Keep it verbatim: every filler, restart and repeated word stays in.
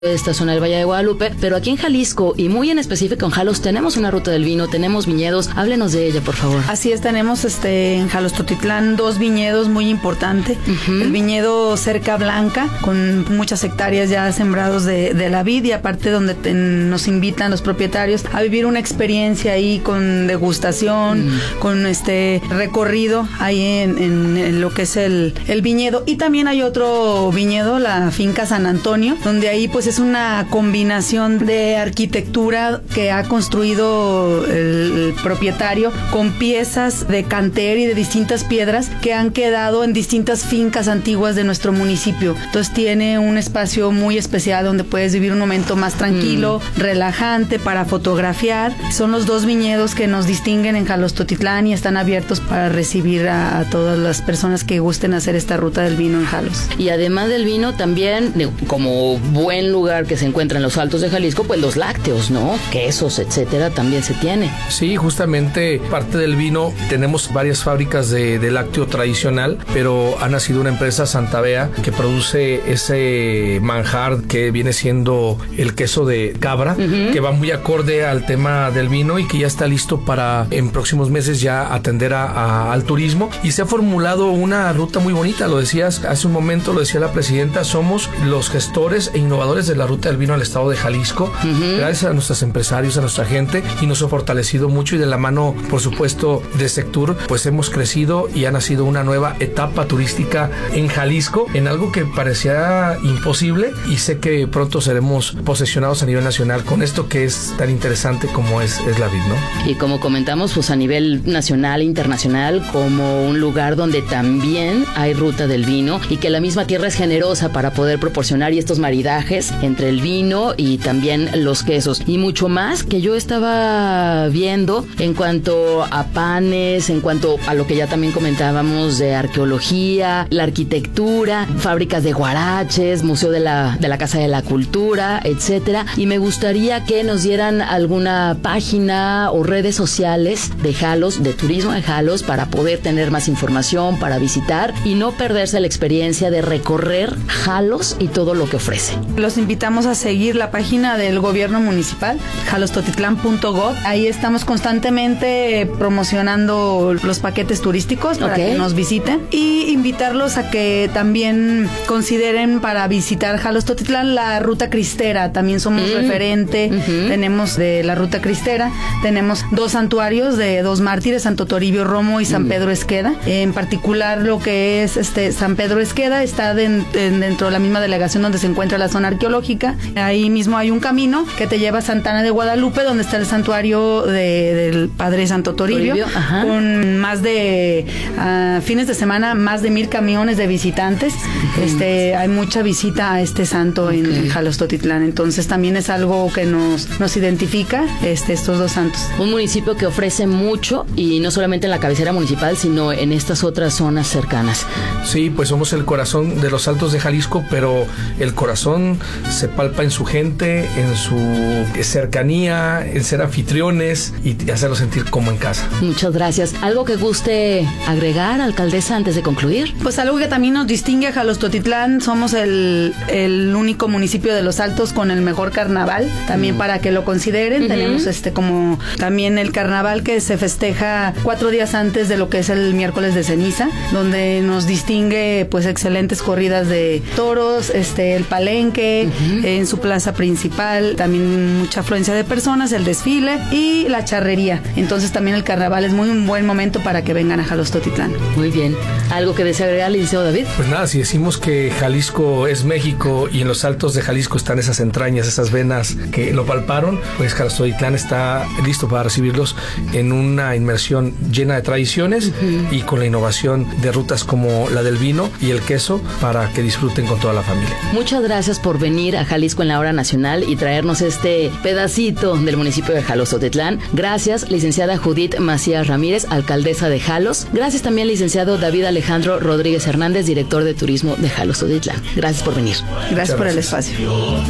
esta zona del Valle de Guadalupe, pero aquí en Jalisco y muy en específico en Jalos tenemos una ruta del vino, tenemos viñedos. Háblenos de ella, por favor. Así es, tenemos este en Jalostotitlán dos viñedos muy importantes. Uh-huh. El viñedo Cerca Blanca, con muchas hectáreas ya sembrados de, de la vid, y aparte donde te, nos invitan los propietarios a vivir una experiencia ahí con degustación, uh-huh. con este recorrido ahí en, en, en lo que es el, el viñedo. Y también hay otro viñedo, la finca San Antonio, donde ahí pues es una combinación de arquitectura que ha construido el, el propietario con piezas de canter y de distintas piedras que han quedado en distintas fincas antiguas de nuestro municipio. Entonces tiene un espacio muy especial donde puedes vivir un momento más tranquilo, mm. relajante para fotografiar. Son los dos viñedos que nos distinguen en Jalostotitlán y están abiertos para recibir a, a todas las personas que gusten hacer esta ruta del vino en Jalos. Y además del vino también, como buen lugar lugar que se encuentra en los Altos de Jalisco, pues los lácteos, ¿no? Quesos, etcétera, también se tiene. Sí, justamente parte del vino, tenemos varias fábricas de, de lácteo tradicional, pero ha nacido una empresa, Santa Bea, que produce ese manjar que viene siendo el queso de cabra, uh-huh. que va muy acorde al tema del vino y que ya está listo para en próximos meses ya atender a, a, al turismo, y se ha formulado una ruta muy bonita. Lo decías hace un momento, lo decía la presidenta, somos los gestores e innovadores de la ruta del vino al estado de Jalisco, uh-huh. gracias a nuestros empresarios, a nuestra gente, y nos ha fortalecido mucho, y de la mano, por supuesto, de Sectur, pues hemos crecido y ha nacido una nueva etapa turística en Jalisco, en algo que parecía imposible, y sé que pronto seremos posesionados a nivel nacional con esto que es tan interesante como es, es la vid, ¿no? Y como comentamos, pues a nivel nacional e internacional, como un lugar donde también hay ruta del vino, y que la misma tierra es generosa para poder proporcionar y estos maridajes entre el vino y también los quesos, y mucho más que yo estaba viendo en cuanto a panes, en cuanto a lo que ya también comentábamos de arqueología, la arquitectura, fábricas de guaraches, Museo de la, de la Casa de la Cultura, etcétera. Y me gustaría que nos dieran alguna página o redes sociales de Jalos, de turismo de Jalos, para poder tener más información, para visitar y no perderse la experiencia de recorrer Jalos y todo lo que ofrece. Los invitamos a seguir la página del gobierno municipal, jalostotitlán punto gob. Ahí estamos constantemente promocionando los paquetes turísticos para okay. que nos visiten, y invitarlos a que también consideren para visitar Jalostotitlán la ruta cristera. También somos mm. referente, uh-huh. tenemos de la ruta cristera, tenemos dos santuarios de dos mártires, Santo Toribio Romo y San mm. Pedro Esqueda. En particular lo que es este San Pedro Esqueda está de, de, dentro de la misma delegación donde se encuentra la zona arqueológica. Ahí mismo hay un camino que te lleva a Santa Ana de Guadalupe, donde está el santuario de, del Padre Santo Toribio, Toribio con más de uh, fines de semana, más de mil camiones de visitantes. Uh-huh. Este, hay mucha visita a este santo okay. en, en Jalostotitlán. Entonces también es algo que nos, nos identifica este, estos dos santos. Un municipio que ofrece mucho, y no solamente en la cabecera municipal, sino en estas otras zonas cercanas. Sí, pues somos el corazón de los Altos de Jalisco, pero el corazón se palpa en su gente, en su cercanía, en ser anfitriones y hacerlos sentir como en casa. Muchas gracias. ¿Algo que guste agregar, alcaldesa, antes de concluir? Pues algo que también nos distingue a Jalostotitlán, somos el, el único municipio de los Altos con el mejor carnaval, también mm. para que lo consideren. Uh-huh. Tenemos este como también el carnaval que se festeja cuatro días antes de lo que es el miércoles de ceniza, donde nos distingue pues excelentes corridas de toros, este el palenque, uh-huh. en su plaza principal, también mucha afluencia de personas, el desfile y la charrería. Entonces también el carnaval es muy un buen momento para que vengan a Jalostotitlán. Muy bien. ¿Algo que desea agregar, licenciado David? Pues nada, si decimos que Jalisco es México y en los Altos de Jalisco están esas entrañas, esas venas que lo palparon, pues Jalostotitlán está listo para recibirlos en una inmersión llena de tradiciones uh-huh. y con la innovación de rutas como la del vino y el queso para que disfruten con toda la familia. Muchas gracias por venir a Jalisco en la hora nacional y traernos este pedacito del municipio de Jalostotitlán. Gracias, licenciada Judith Macías Ramírez, alcaldesa de Jalos. Gracias también, licenciado David Alejandro Rodríguez Hernández, director de turismo de Jalostotitlán. Gracias por venir. Gracias por el espacio.